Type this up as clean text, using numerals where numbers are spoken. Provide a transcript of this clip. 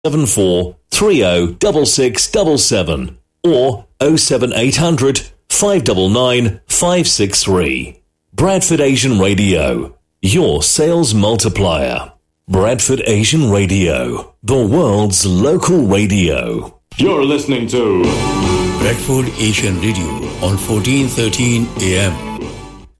074306677 or 07800 599 563. Bradford Asian Radio, your sales multiplier. Bradford Asian Radio, the world's local radio. You're listening to Bradford Asian Radio on 1413 AM.